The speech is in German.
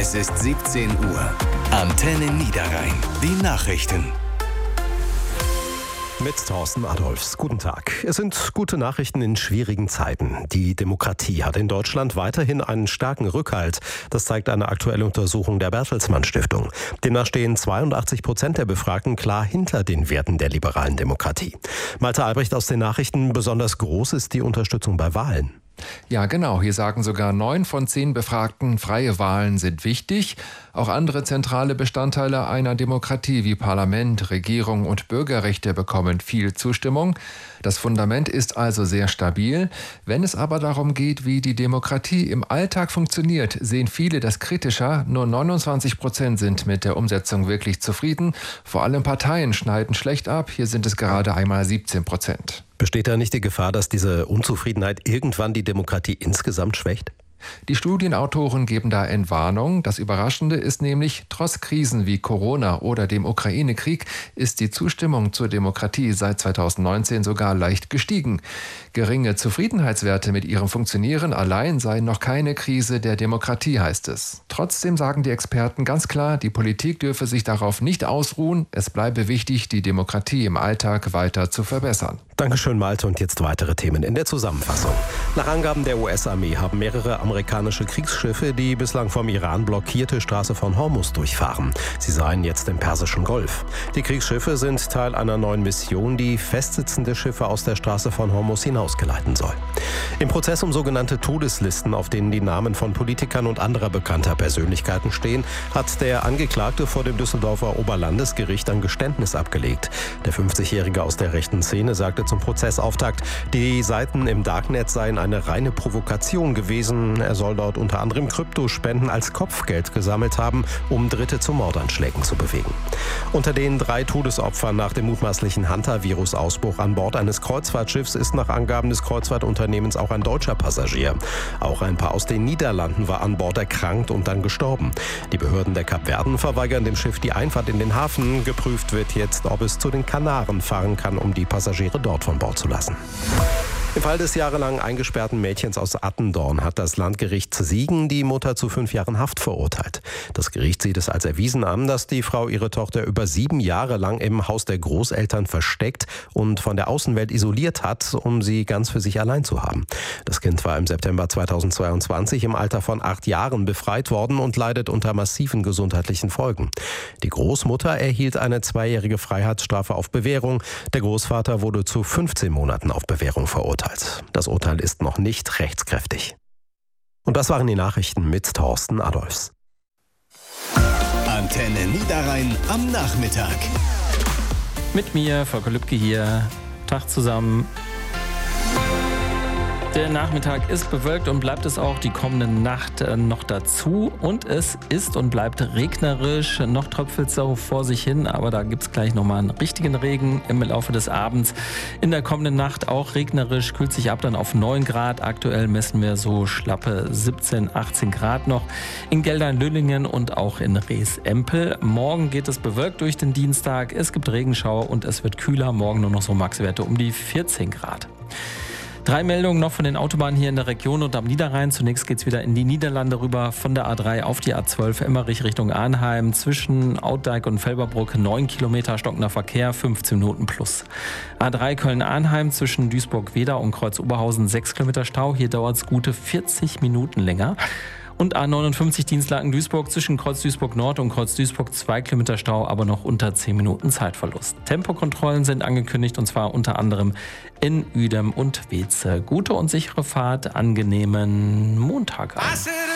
Es ist 17 Uhr. Antenne Niederrhein. Die Nachrichten. Mit Thorsten Adolphs. Guten Tag. Es sind gute Nachrichten in schwierigen Zeiten. Die Demokratie hat in Deutschland weiterhin einen starken Rückhalt. Das zeigt eine aktuelle Untersuchung der Bertelsmann Stiftung. Demnach stehen 82% der Befragten klar hinter den Werten der liberalen Demokratie. Malte Albrecht aus den Nachrichten. Besonders groß ist die Unterstützung bei Wahlen. Ja, genau. Hier sagen sogar 9 von 10 Befragten, freie Wahlen sind wichtig. Auch andere zentrale Bestandteile einer Demokratie wie Parlament, Regierung und Bürgerrechte bekommen viel Zustimmung. Das Fundament ist also sehr stabil. Wenn es aber darum geht, wie die Demokratie im Alltag funktioniert, sehen viele das kritischer. Nur 29% sind mit der Umsetzung wirklich zufrieden. Vor allem Parteien schneiden schlecht ab. Hier sind es gerade einmal 17%. Besteht da nicht die Gefahr, dass diese Unzufriedenheit irgendwann die Demokratie insgesamt schwächt? Die Studienautoren geben da Entwarnung. Das Überraschende ist nämlich, trotz Krisen wie Corona oder dem Ukraine-Krieg ist die Zustimmung zur Demokratie seit 2019 sogar leicht gestiegen. Geringe Zufriedenheitswerte mit ihrem Funktionieren allein seien noch keine Krise der Demokratie, heißt es. Trotzdem sagen die Experten ganz klar, die Politik dürfe sich darauf nicht ausruhen. Es bleibe wichtig, die Demokratie im Alltag weiter zu verbessern. Dankeschön, Malte. Und jetzt weitere Themen in der Zusammenfassung. Nach Angaben der US-Armee haben mehrere amerikanische Kriegsschiffe die bislang vom Iran blockierte Straße von Hormuz durchfahren. Sie seien jetzt im Persischen Golf. Die Kriegsschiffe sind Teil einer neuen Mission, die festsitzende Schiffe aus der Straße von Hormuz hinausgeleiten soll. Im Prozess um sogenannte Todeslisten, auf denen die Namen von Politikern und anderer bekannter Persönlichkeiten stehen, hat der Angeklagte vor dem Düsseldorfer Oberlandesgericht ein Geständnis abgelegt. Der 50-Jährige aus der rechten Szene sagte zum Prozessauftakt, die Seiten im Darknet seien eine reine Provokation gewesen. Er soll dort unter anderem Kryptospenden als Kopfgeld gesammelt haben, um Dritte zu Mordanschlägen zu bewegen. Unter den 3 Todesopfern nach dem mutmaßlichen Hanta-Virus-Ausbruch an Bord eines Kreuzfahrtschiffs ist nach Angaben des Kreuzfahrtunternehmens auch ein deutscher Passagier. Auch ein Paar aus den Niederlanden war an Bord erkrankt und dann gestorben. Die Behörden der Kapverden verweigern dem Schiff die Einfahrt in den Hafen. Geprüft wird jetzt, ob es zu den Kanaren fahren kann, um die Passagiere dort von Bord zu lassen. Im Fall des jahrelang eingesperrten Mädchens aus Attendorn hat das Landgericht Siegen die Mutter zu 5 Jahren Haft verurteilt. Das Gericht sieht es als erwiesen an, dass die Frau ihre Tochter über 7 Jahre lang im Haus der Großeltern versteckt und von der Außenwelt isoliert hat, um sie ganz für sich allein zu haben. Das Kind war im September 2022 im Alter von 8 Jahren befreit worden und leidet unter massiven gesundheitlichen Folgen. Die Großmutter erhielt eine 2-jährige Freiheitsstrafe auf Bewährung. Der Großvater wurde zu 15 Monaten auf Bewährung verurteilt. Das Urteil ist noch nicht rechtskräftig. Und das waren die Nachrichten mit Thorsten Adolphs. Antenne Niederrhein am Nachmittag. Mit mir, Volker Lübke hier. Tag zusammen. Der Nachmittag ist bewölkt und bleibt es auch die kommende Nacht noch dazu. Und es ist und bleibt regnerisch. Noch tröpfelt es so vor sich hin, aber da gibt es gleich nochmal einen richtigen Regen im Laufe des Abends. In der kommenden Nacht auch regnerisch, kühlt sich ab dann auf 9 Grad. Aktuell messen wir so schlappe 17, 18 Grad noch in Geldern-Lüllingen und auch in Rees-Empel. Morgen geht es bewölkt durch den Dienstag. Es gibt Regenschauer und es wird kühler. Morgen nur noch so Maxwerte um die 14 Grad. 3 Meldungen noch von den Autobahnen hier in der Region und am Niederrhein. Zunächst geht es wieder in die Niederlande rüber von der A3 auf die A12 Emmerich Richtung Arnheim. Zwischen Outdijk und Felberbruck 9 Kilometer stockender Verkehr, 15 Minuten plus. A3 Köln-Arnheim zwischen Duisburg-Wedau und Kreuz-Oberhausen 6 Kilometer Stau. Hier dauert es gute 40 Minuten länger. Und A59 Dienstlaken-Duisburg zwischen Kreuz-Duisburg-Nord und Kreuz-Duisburg 2 Kilometer Stau, aber noch unter 10 Minuten Zeitverlust. Tempokontrollen sind angekündigt und zwar unter anderem in Uedem und Weze. Gute und sichere Fahrt, angenehmen Montag.